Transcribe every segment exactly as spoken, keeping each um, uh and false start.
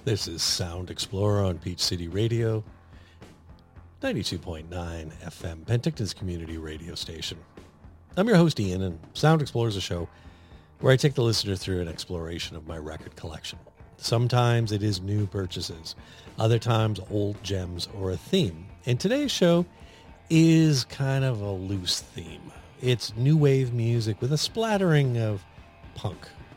This is Sound Explorer on Peach City Radio, ninety-two point nine F M, Penticton's community radio station. I'm your host, Ian, and Sound Explorer is a show where I take the listener through an exploration of my record collection. Sometimes it is new purchases, other times old gems or a theme. And today's show is kind of a loose theme. It's new wave music with a splattering of punk.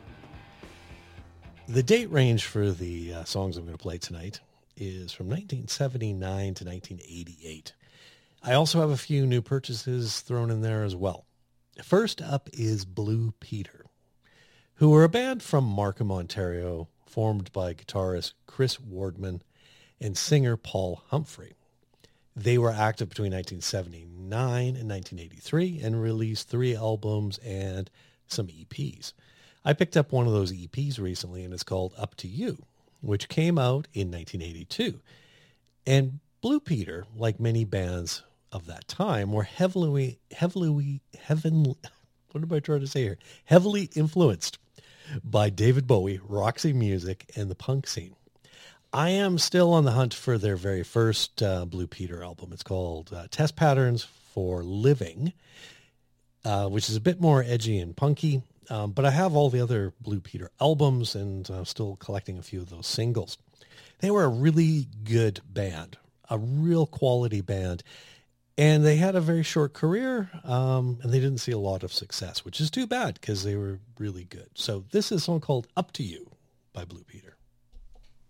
The date range for the uh, songs I'm going to play tonight is from nineteen seventy-nine to nineteen eighty-eight. I also have a few new purchases thrown in there as well. First up is Blue Peter, who are a band from Markham, Ontario, formed by guitarist Chris Wardman and singer Paul Humphrey. They were active between nineteen seventy-nine and nineteen eighty-three and released three albums and some E Ps. I picked up one of those E Ps recently, and it's called Up to You, which came out in nineteen eighty-two. And Blue Peter, like many bands of that time, were heavily, heavily, heaven, what am I trying to say here? Heavily influenced by David Bowie, Roxy Music, and the punk scene. I am still on the hunt for their very first uh, Blue Peter album. It's called uh, Test Patterns for Living, uh, which is a bit more edgy and punky. Um, but I have all the other Blue Peter albums and uh, still collecting a few of those singles. They were a really good band, a real quality band. And they had a very short career, um, and they didn't see a lot of success, which is too bad because they were really good. So this is a song called Up to You by Blue Peter.